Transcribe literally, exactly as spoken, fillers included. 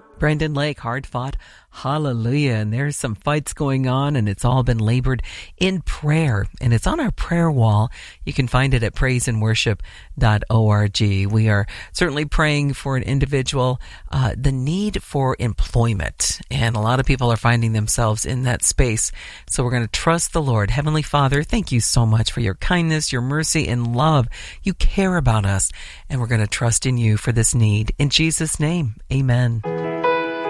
Brendan Lake, hard fought. Hallelujah. And there's some fights going on, and it's all been labored in prayer. And it's on our prayer wall. You can find it at praise and worship dot org. We are certainly praying for an individual, uh, the need for employment. And a lot of people are finding themselves in that space. So we're going to trust the Lord. Heavenly Father, thank you so much for your kindness, your mercy, and love. You care about us, and we're going to trust in you for this need. In Jesus' name, amen.